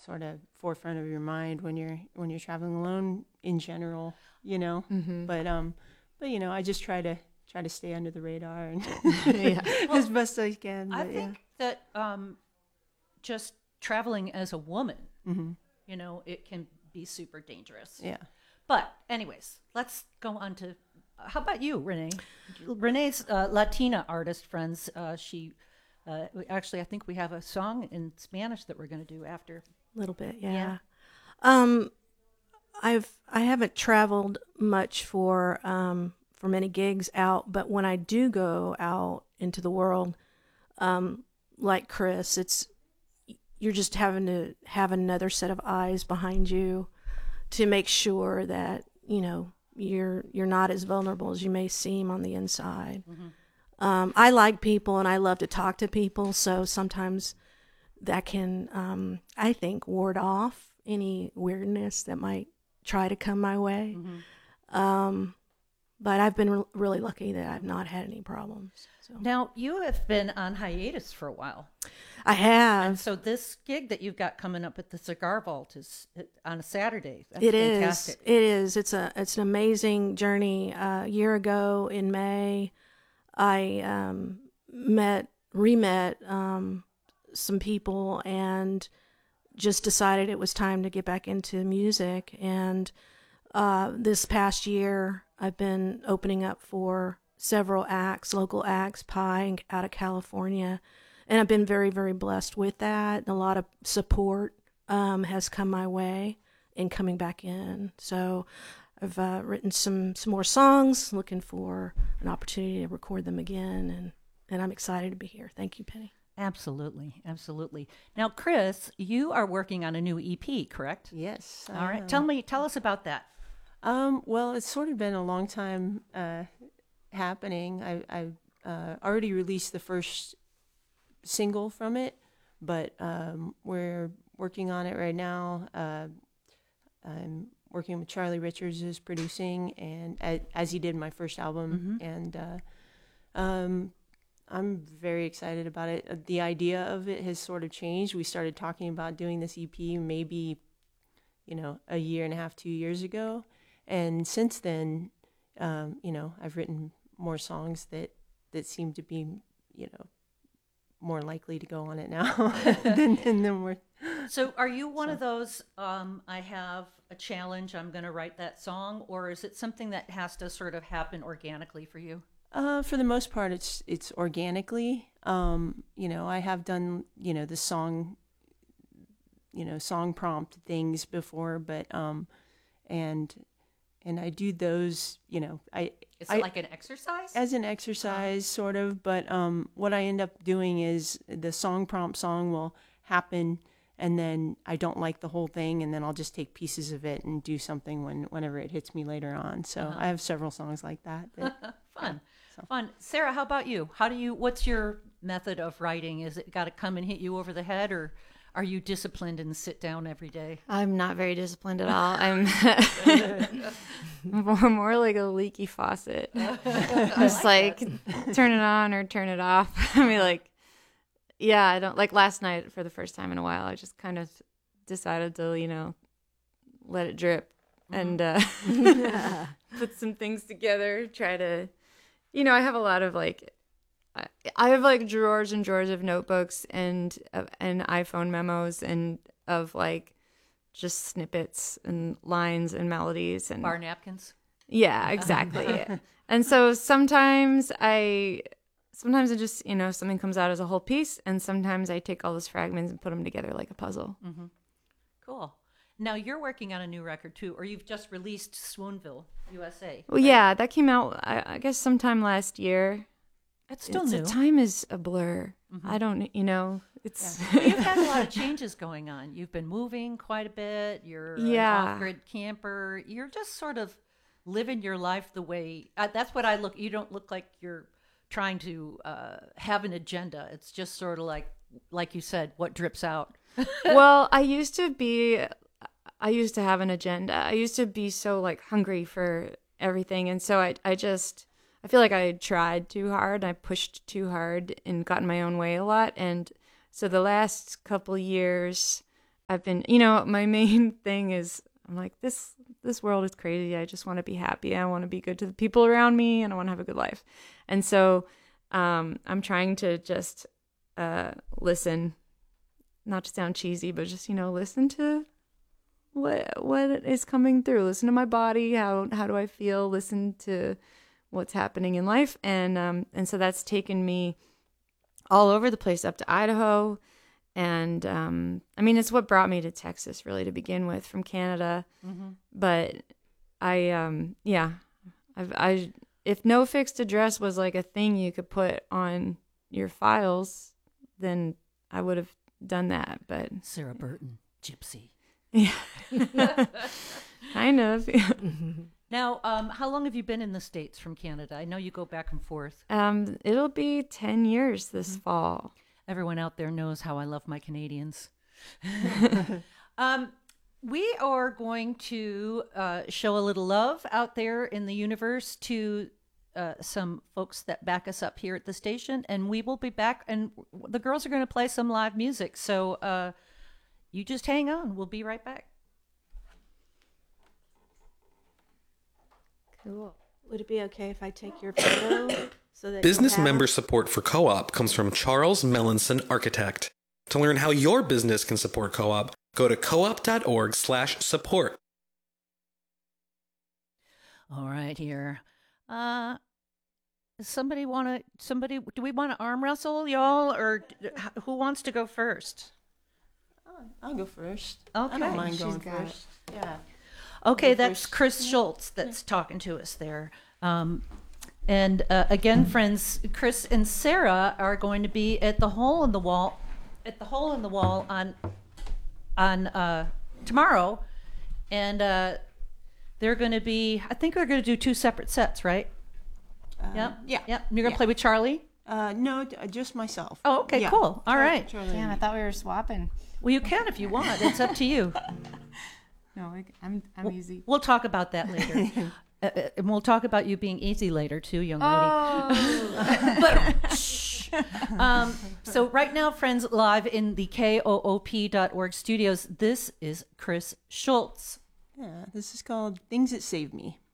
sort of forefront of your mind when you're traveling alone in general, you know. Mm-hmm. But you know, I just try to stay under the radar and Yeah. as best I can. I But think that just traveling as a woman, hmm you know, it can be super dangerous. yeah. But anyways, let's go on to how about you, Renee? Renee's Latina artist friends. She actually, I think we have a song in Spanish that we're going to do after. A little bit, Yeah. yeah. I haven't traveled much for many gigs out, but when I do go out into the world, like Chris, you're just having to have another set of eyes behind you to make sure that you're not as vulnerable as you may seem on the inside. Mm-hmm. I like people and I love to talk to people, so sometimes that can, I think, ward off any weirdness that might try to come my way. Mm-hmm. But I've been really lucky that I've not had any problems. So. Now, you have been on hiatus for a while. I have. And so this gig that you've got coming up at the Cigar Vault is on a Saturday. That's It fantastic. is. It's an amazing journey. A year ago in May, I re-met some people and just decided it was time to get back into music. And this past year, I've been opening up for several acts, local acts, Pie out of California. And I've been very, very blessed with that. And a lot of support has come my way in coming back in. So I've written some more songs, looking for an opportunity to record them again. And I'm excited to be here. Thank you, Penny. Absolutely. Absolutely. Now, Chris, you are working on a new EP, correct? Yes. All right. Tell us about that. Well, it's sort of been a long time happening. I've already released the first single from it, but we're working on it right now. I'm working with Charlie Richards, who's producing, and as he did my first album, and I'm very excited about it. The idea of it has sort of changed. We started talking about doing this EP maybe, a year and a half, 2 years ago. And since then, I've written more songs that seem to be, more likely to go on it now than more. So are you one of those, I have a challenge, I'm going to write that song, or is it something that has to sort of happen organically for you? For the most part, it's organically. I have done, the song prompt things before, but and I do those, Is it like an exercise? as an exercise, sort of. But what I end up doing is the song prompt song will happen, and then I don't like the whole thing, and then I'll just take pieces of it and do something whenever it hits me later on. So I have several songs like that. Fun. So. Fun. Sarah, how about you? What's your method of writing? Is it got to come and hit you over the head, or are you disciplined and sit down every day? I'm not very disciplined at all. I'm more like a leaky faucet. Just like turn it on or turn it off. I mean, I don't like last night for the first time in a while. I just kind of decided to, let it drip and put some things together. Try to, I have a lot of I have drawers and drawers of notebooks and iPhone memos and of just snippets and lines and melodies and Bar napkins? Yeah, exactly. And so sometimes it just, something comes out as a whole piece, and sometimes I take all those fragments and put them together like a puzzle. Mm-hmm. Cool. Now you're working on a new record too, or you've just released Swoonville, USA. Well, yeah, that came out, I guess, sometime last year. It's still new. Time is a blur. Mm-hmm. I don't, it's... Yeah. Well, you've had a lot of changes going on. You've been moving quite a bit. You're an off-grid camper. You're just sort of living your life the way... that's what I look... You don't look like you're trying to have an agenda. It's just sort of like you said, what drips out. Well, I used to have an agenda. I used to be so hungry for everything. And so I feel like I tried too hard. I pushed too hard and got in my own way a lot. And so the last couple years, I've been, my main thing is I'm like, this world is crazy. I just want to be happy. I want to be good to the people around me, and I want to have a good life. And so I'm trying to just listen, not to sound cheesy, but just, listen to what is coming through. Listen to my body. How do I feel? Listen to what's happening in life. And so that's taken me all over the place, up to Idaho. And it's what brought me to Texas, really, to begin with, from Canada. Mm-hmm. But if no fixed address was like a thing you could put on your files, then I would have done that. But Sarah Burton, gypsy. Yeah, kind of. Now, how long have you been in the States from Canada? I know you go back and forth. It'll be 10 years this fall. Everyone out there knows how I love my Canadians. We are going to show a little love out there in the universe to some folks that back us up here at the station, and we will be back, and the girls are going to play some live music. So you just hang on. We'll be right back. Cool. Would it be okay if I take your photo? So that Business member support for Co-op comes from Charles Melanson Architect. To learn how your business can support Co-op, go to coop.org/support. All right, here. Do we want to arm wrestle, y'all, or who wants to go first? I'll go first. Okay. I don't mind going first. Yeah. Okay, that's Chris Schultz that's talking to us there. And again, friends, Chris and Sarah are going to be at the Hole in the Wall, on tomorrow, and they're going to be. I think they're going to do 2 separate sets, right? Yep. You're going to play with Charlie? No, just myself. Oh, okay, Yeah. cool. All right. Charlie. Damn, I thought we were swapping. Well, you can if you want. It's up to you. No, I'm easy. We'll talk about that later. And we'll talk about you being easy later, too, young lady. Oh. Shh. So right now, friends, live in the koop.org studios, this is Chris Schultz. Yeah, this is called Things That Save Me.